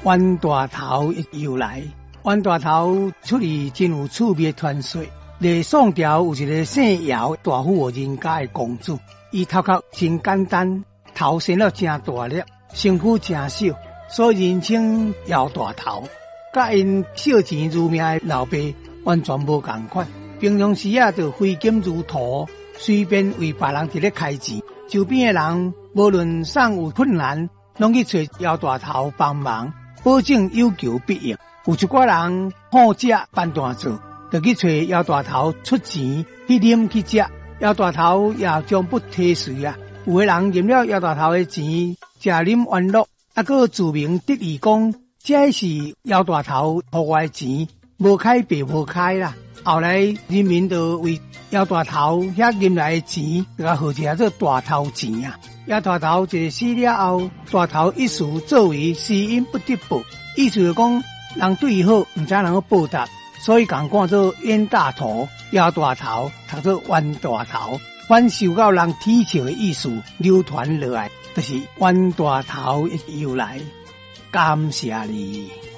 冤大头的由来。冤大头出于真有趣味的传说。历宋朝有一个姓姚大富人家的公主，伊头壳真简单，头生了真大粒，身躯真小，所以人称姚大头。甲因小钱如命的老爸完全无同款。平常时啊，就挥金如土，随便为别人伫咧开钱。周边的人无论啥有困难，拢去找姚大头帮忙，保证有求必应。有一寡人好食办大做。就去找姚大头出钱去啉去食，姚大头也将不提随啊。有个人啉了姚大头的钱，食啉欢乐，还自鸣得意讲，这是姚大头互我的钱，无开白无开啦。后来人民就为姚大头遐啉来的钱，就号称做大头钱啊。姚大头一死了后，大头一时作为死因不得报，意思就讲人对伊好，唔知能够报答。所以讲看做冤大头、姚大头，读做冤大头，反受到人体笑的意思流传落来，就是冤大头的由来。感谢你。